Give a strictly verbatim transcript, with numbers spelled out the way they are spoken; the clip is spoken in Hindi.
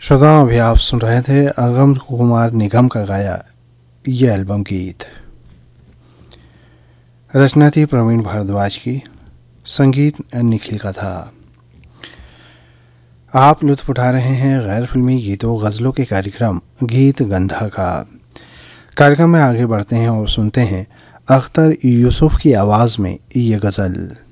श्रोताओं, अभी आप सुन रहे थे अगम कुमार निगम का गाया ये एल्बम गीत। रचना थी प्रवीण भारद्वाज की, संगीत निखिल का था। आप लुत्फ उठा रहे हैं गैर फिल्मी गीतों गज़लों के कार्यक्रम गीत गंधा का। कार्यक्रम में आगे बढ़ते हैं और सुनते हैं अख्तर यूसुफ की आवाज़ में ये गज़ल।